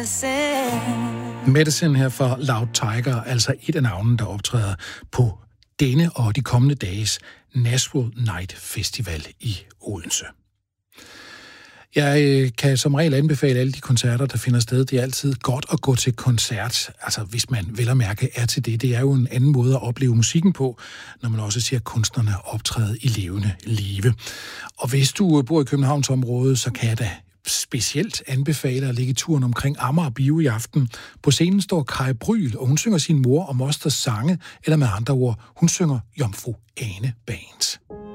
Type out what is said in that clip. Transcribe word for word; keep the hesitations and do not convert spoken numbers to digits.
medicine. Medicine her fra Loud Tiger, altså et af navnene, der optræder på denne og de kommende dages Nashville Night Festival i Odense. Jeg kan som regel anbefale alle de koncerter, der finder sted. Det er altid godt at gå til koncert, altså hvis man vel at mærke er til det. Det er jo en anden måde at opleve musikken på, når man også ser kunstnerne optræde i levende live. Og hvis du bor i Københavnsområdet, så kan jeg da specielt anbefale at lægge turen omkring Amager Bio i aften. På scenen står Kaj Bryl, og hun synger sin mor og mosters sange, eller med andre ord, hun synger Jomfru Ane Band.